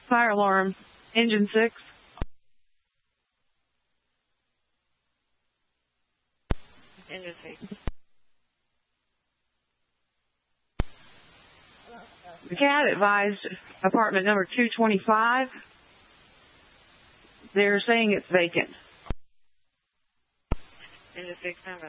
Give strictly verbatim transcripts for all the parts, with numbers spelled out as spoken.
Fire alarm. Engine six. Engine six. The C A D advised apartment number two twenty-five. They're saying it's vacant. Engine six, number.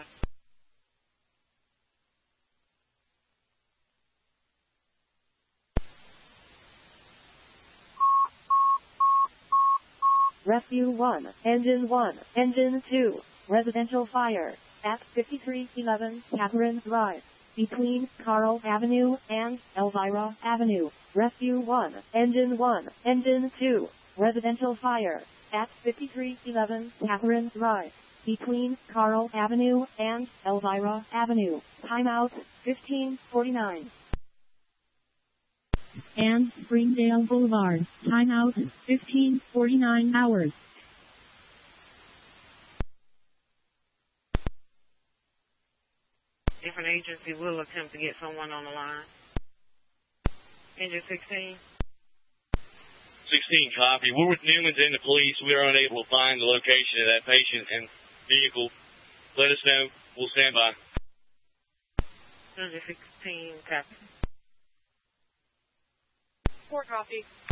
Rescue one, Engine one, Engine two, residential fire, at fifty-three eleven Catherine Drive, between Carl Avenue and Elvira Avenue. Rescue one, Engine one, Engine two, residential fire, at fifty-three eleven Catherine Drive, between Carl Avenue and Elvira Avenue. Timeout, fifteen forty-nine. And Springdale Boulevard. Timeout, fifteen forty-nine hours. Different agency will attempt to get someone on the line. Engine sixteen. sixteen, copy. We're with Newman's and the police. We are unable to find the location of that patient and vehicle. Let us know. We'll stand by. Engine sixteen, copy. Four copy.